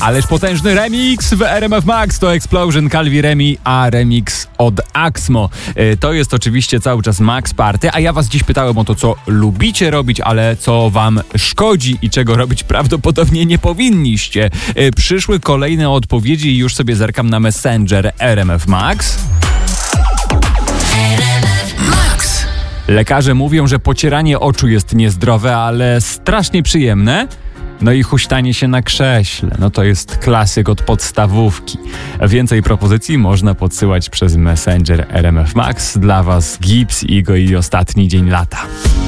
Ależ potężny remix w RMF Max to Explosion, Calvi Remi, a remix od Axmo. To jest oczywiście cały czas Max Party, a ja was dziś pytałem o to, co lubicie robić, ale co wam szkodzi i czego robić prawdopodobnie nie powinniście. Przyszły kolejne odpowiedzi i już sobie zerkam na Messenger RMF Max. Lekarze mówią, że pocieranie oczu jest niezdrowe, ale strasznie przyjemne. No i huśtanie się na krześle. No to jest klasyk od podstawówki. Więcej propozycji można podsyłać przez Messenger RMF Max. Dla was Gibbs, Igo i Ostatni Dzień Lata.